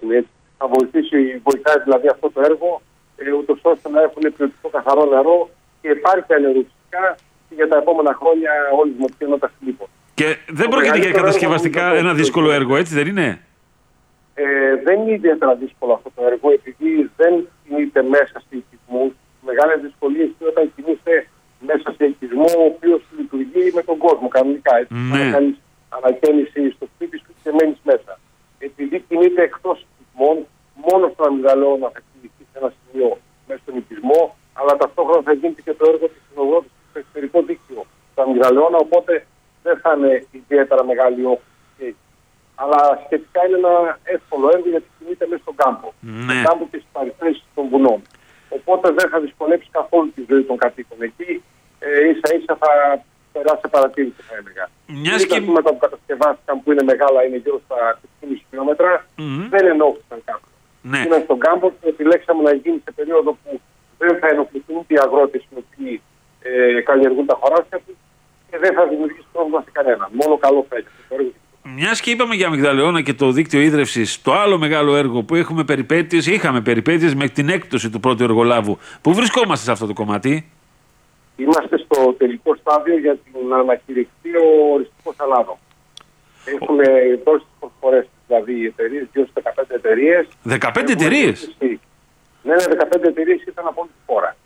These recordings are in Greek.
παγκόσμια. Έτσι. Θα βοηθάει δηλαδή αυτό το έργο, ούτως ώστε να έχουν ποιοτικό καθαρό νερό και επάρκεια νερού φυσικά για τα επόμενα χρόνια όλη τη Δημοτική Ενότητα Φιλίππων. Και δεν πρόκειται για κατασκευαστικά ένα δύσκολο έργο, έτσι δεν είναι? Δεν είναι ιδιαίτερα δύσκολο αυτό το έργο, επειδή δεν κινείται μέσα σε οικισμούς. Μεγάλες δυσκολίες είναι όταν κινείται μέσα σε οικισμό, ο οποίος λειτουργεί με τον κόσμο κανονικά. Έτσι, να κάνεις ανακαίνιση στο σπίτι σου και μένεις μέσα. Επειδή κινείται εκτός οικισμών, μόνο στον αμυγδαλαιώνα θα κινηθεί σε ένα σημείο μέσα στον οικισμό, αλλά ταυτόχρονα θα γίνεται και το έργο της συνοδότησης στο εξωτερικό δίκτυο του αμυγδαλαιώνα, οπότε δεν θα είναι ιδιαίτερα μεγάλη όφηση. Αλλά σχετικά είναι ένα εύκολο έργο γιατί κινείται μέσα στον κάμπο. Στον κάμπο και στις παρυφές των βουνών. Οπότε δεν θα δυσκολέψει καθόλου τη ζωή των κατοίκων εκεί. Ίσα-ίσα θα περάσει παρατήρηση, θα έλεγα. Τα βήματα που κατασκευάστηκαν που είναι μεγάλα, είναι γύρω στα 6,5 χιλιόμετρα, δεν ενόχλησαν κάποιον. Είναι στον κάμπο και επιλέξαμε να γίνει σε περίοδο που δεν θα ενοχληθούν οι αγρότες οι οποίοι καλλιεργούν τα χωράσια τους και δεν θα δημιουργήσει πρόβλημα σε κανέναν. Μόνο καλό θα έχει. Μιας και είπαμε για αμυγδαλαιώνα και το δίκτυο ίδρευσης, το άλλο μεγάλο έργο που είχαμε περιπέτειες με την έκπτωση του πρώτου εργολάβου. Πού βρισκόμαστε σε αυτό το κομμάτι? Είμαστε στο τελικό στάδιο για την ανακηρυχθεί ο οριστικός ανάδοχος. Έχουμε δώσει τις προσφορές, δηλαδή οι εταιρείες, γύρω στις 15 εταιρείες. 15 εταιρείες? Ναι, 15 εταιρείες ήταν από όλη τη χώρα.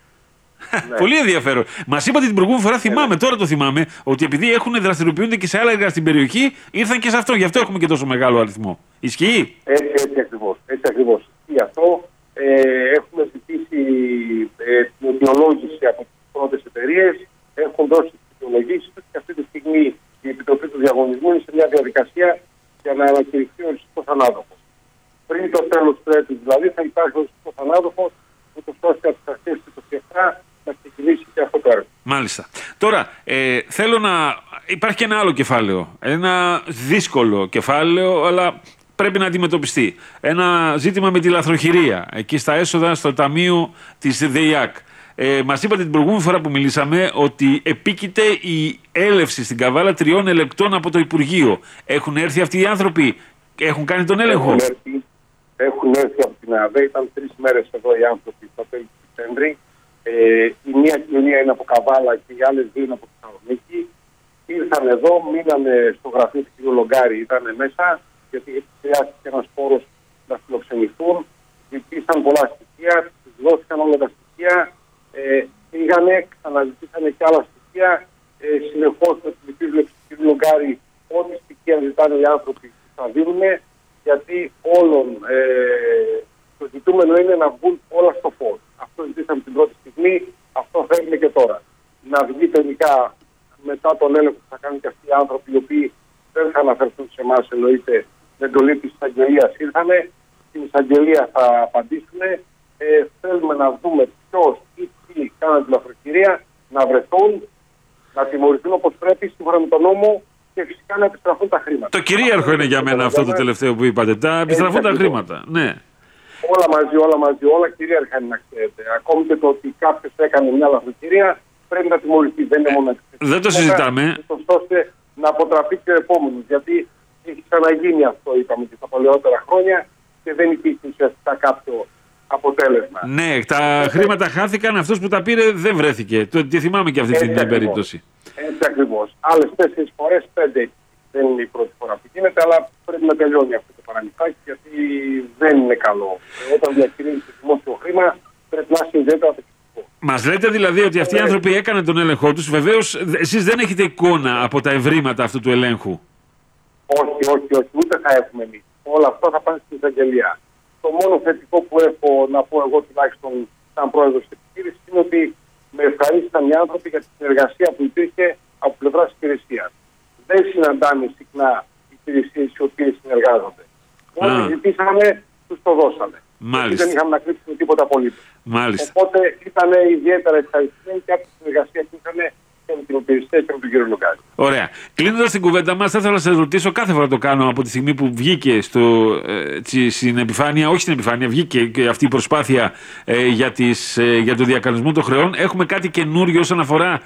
Ναι. Πολύ ενδιαφέρον. Μας είπατε την προηγούμενη φορά, τώρα το θυμάμαι, ότι επειδή δραστηριοποιούνται και σε άλλα έργα στην περιοχή, ήρθαν και σε αυτό. Γι' αυτό έχουμε και τόσο μεγάλο αριθμό. Ισχύει? Έτσι ακριβώς. Ισχύει αυτό. Έχουμε ζητήσει την αιτιολόγηση από τις πρώτες εταιρείες. Έχουν δώσει τις αιτιολογήσεις τους και αυτή τη στιγμή η Επιτροπή του Διαγωνισμού είναι σε μια διαδικασία για να ανακηρυχθεί ο οριστικός ανάδοχος. Πριν το τέλος του έτους δηλαδή θα υπάρχει ο οριστικός ανάδοχος, ούτως ώστε από τις αρχές του 27 να ξεκινήσει και αυτό το έργο. Μάλιστα. Τώρα, θέλω να... Υπάρχει και ένα άλλο κεφάλαιο. Ένα δύσκολο κεφάλαιο, αλλά πρέπει να αντιμετωπιστεί. Ένα ζήτημα με τη λαθροχειρία. Εκεί στα έσοδα, στο ταμείο της ΔΕΙΑΚ. Μας είπατε την προηγούμενη φορά που μιλήσαμε ότι επίκειται η έλευση στην Καβάλα 3 ελεκτών από το Υπουργείο. Έχουν έρθει αυτοί οι άνθρωποι, έχουν κάνει τον έλεγχο? Έχουν έρθει από την ΑΔΕ, ήταν 3 μέρες εδώ οι άνθρωποι στο τέλος του Σεπτέμβρη. Η μία κοινωνία είναι από Καβάλα και οι άλλες 2 είναι από Θεσσαλονίκη. Ήρθαν εδώ, μείνανε στο γραφείο του κ. Λογκάρη, ήταν μέσα, γιατί χρειάστηκε ένας χώρος να φιλοξενηθούν. Υπήρξαν πολλά στοιχεία, τους δόθηκαν όλα τα στοιχεία. Πήγανε, ξαναζητήσανε και άλλα στοιχεία. Συνεχώς με την επίβλεψη του κ. Λογκάρη, ό,τι στοιχεία ζητάνε οι άνθρωποι θα δίνουν, γιατί όλων το ζητούμενο είναι να βγουν όλα στο φως. Αυτό ζητήσαμε την πρώτη στιγμή, αυτό θέλουμε και τώρα. Να βγει τελικά μετά τον έλεγχο που θα κάνουν και αυτοί οι άνθρωποι οι οποίοι δεν θα αναφερθούν σε εμάς, εννοείται, με εντολή της εισαγγελίας ήρθανε. Στην εισαγγελία θα απαντήσουν. Θέλουμε να δούμε ποιος ή τι κάνουν τη λαθροχειρία, να βρεθούν, να τιμωρηθούν όπως πρέπει σύμφωνα με τον νόμο και φυσικά να επιστραφούν τα χρήματα. Το κυρίαρχο είναι για μένα αυτό το τελευταίο που είπατε. Τα επιστραφούν τα χρήματα. Ναι. Όλα κυρίαρχα είναι, να ξέρετε. Ακόμη και το ότι κάποιος έκανε μια λαθροχειρία πρέπει να τιμωρηθεί. Δεν είναι μόνο δεν το συζητάμε. Ώστε να αποτραπεί και ο επόμενος. Γιατί έχει ξαναγίνει αυτό, είπαμε, και στα παλαιότερα χρόνια και δεν υπήρχε ουσιαστικά κάποιο αποτέλεσμα. Ναι, τα χρήματα χάθηκαν. Αυτός που τα πήρε δεν βρέθηκε. Τι θυμάμαι και αυτή την περίπτωση. Έτσι ακριβώς. Άλλες 4 φορές, 5. Δεν είναι η πρώτη φορά που γίνεται, αλλά πρέπει να τελειώνει αυτό το παραμυθάκι, γιατί δεν είναι καλό. Όταν διακινείται δημόσιο χρήμα, πρέπει να είσαι ιδιαίτερα τεχνικό. Μας λέτε δηλαδή ότι αυτοί οι άνθρωποι έκαναν τον έλεγχό τους. Βεβαίως, εσείς δεν έχετε εικόνα από τα ευρήματα αυτού του ελέγχου. Όχι. Ούτε θα έχουμε εμείς. Όλα αυτά θα πάνε στην εισαγγελία. Το μόνο θετικό που έχω να πω εγώ, τουλάχιστον σαν πρόεδρος της επιχείρησης, είναι ότι με ευχαρίστησαν οι άνθρωποι για τη συνεργασία που υπήρχε από πλευράς υπηρεσίας. Δεν συναντάμε συχνά υπηρεσίες οι οποίες συνεργάζονται. Ό,τι ζητήσαμε, τους το δώσαμε. Δεν είχαμε να κρύψουμε τίποτα απολύτως. Οπότε ήταν ιδιαίτερα ευχαριστημένοι και από τη συνεργασία που είχαμε και με την υπηρεσία και με τον κύριο Λογκάρη. Ωραία. Κλείνοντας την κουβέντα μας, θα ήθελα να σας ρωτήσω, κάθε φορά το κάνω από τη στιγμή που βγήκε στην επιφάνεια, όχι στην επιφάνεια, βγήκε και αυτή η προσπάθεια για το διακανονισμό των χρεών. Έχουμε κάτι καινούριο όσον αφορά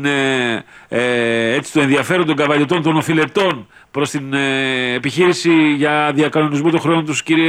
το ενδιαφέρον των καβαλιωτών, των οφειλετών προς την επιχείρηση για διακανονισμό των χρεών τους, κύριε